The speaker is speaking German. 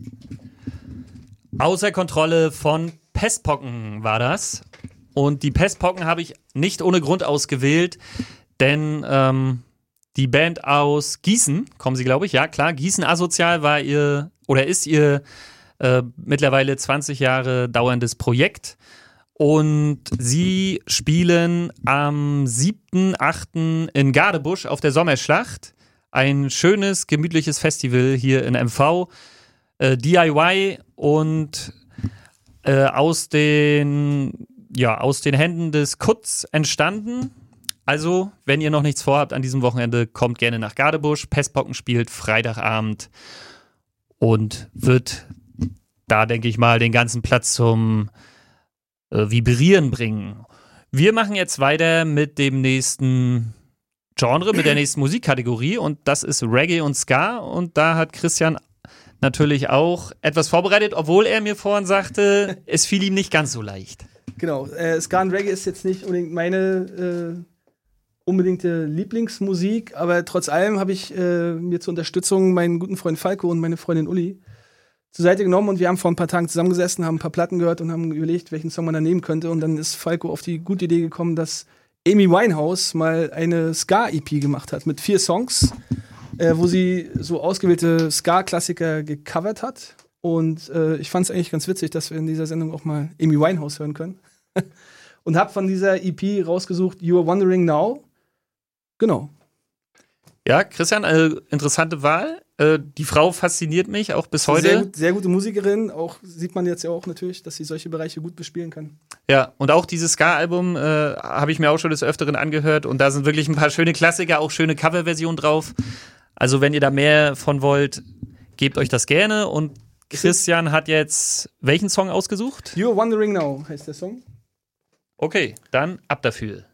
Außer Kontrolle von Pestpocken war das. Und die Pestpocken habe ich nicht ohne Grund ausgewählt, denn die Band aus Gießen, kommen sie, glaube ich, ja klar, Gießen Asozial ist ihr mittlerweile 20 Jahre dauerndes Projekt. Und sie spielen am 7.8. in Gadebusch auf der Sommerschlacht. Ein schönes, gemütliches Festival hier in MV. DIY und aus den Händen des Kutz entstanden. Also, wenn ihr noch nichts vorhabt an diesem Wochenende, kommt gerne nach Gadebusch. Pestpocken spielt Freitagabend und wird da, denke ich mal, den ganzen Platz zum Vibrieren bringen. Wir machen jetzt weiter mit dem nächsten Genre, mit der nächsten Musikkategorie und das ist Reggae und Ska und da hat Christian natürlich auch etwas vorbereitet, obwohl er mir vorhin sagte, es fiel ihm nicht ganz so leicht. Genau, Ska und Reggae ist jetzt nicht unbedingt meine unbedingte Lieblingsmusik, aber trotz allem habe ich mir zur Unterstützung meinen guten Freund Falco und meine Freundin Uli zur Seite genommen und wir haben vor ein paar Tagen zusammengesessen, haben ein paar Platten gehört und haben überlegt, welchen Song man da nehmen könnte und dann ist Falco auf die gute Idee gekommen, dass Amy Winehouse mal eine Ska-EP gemacht hat mit 4 Songs, wo sie so ausgewählte Ska-Klassiker gecovert hat und ich fand es eigentlich ganz witzig, dass wir in dieser Sendung auch mal Amy Winehouse hören können und habe von dieser EP rausgesucht You're Wondering Now. Genau. Ja, Christian, interessante Wahl. Die Frau fasziniert mich auch bis heute. Sehr gute Musikerin. Auch sieht man jetzt ja auch natürlich, dass sie solche Bereiche gut bespielen kann. Ja, und auch dieses Ska-Album habe ich mir auch schon des Öfteren angehört. Und da sind wirklich ein paar schöne Klassiker, auch schöne Coverversionen drauf. Also wenn ihr da mehr von wollt, gebt euch das gerne. Und Christian hat jetzt welchen Song ausgesucht? You're Wondering Now heißt der Song. Okay, dann ab dafür.